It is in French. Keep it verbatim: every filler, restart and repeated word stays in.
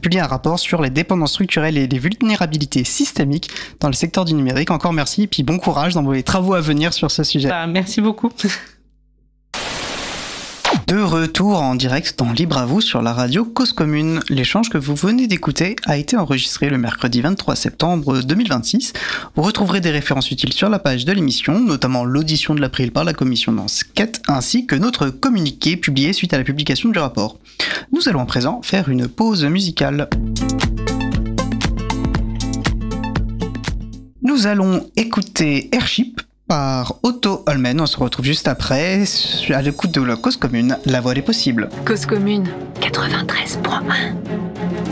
publié un rapport sur les dépendances structurelles et les vulnérabilités systémiques dans le secteur du numérique. Encore merci et puis bon courage dans vos travaux à venir sur ce sujet. Bah, merci beaucoup. De retour en direct dans Libre à vous sur la radio Cause Commune. L'échange que vous venez d'écouter a été enregistré le mercredi vingt-trois septembre deux mille vingt-six. Vous retrouverez des références utiles sur la page de l'émission, notamment l'audition de l'April par la commission d'enquête, ainsi que notre communiqué publié suite à la publication du rapport. Nous allons à présent faire une pause musicale. Nous allons écouter Airship par Otto Holmen. On se retrouve juste après à l'écoute de la Cause Commune, la voix des possibles. Cause Commune quatre-vingt-treize point un.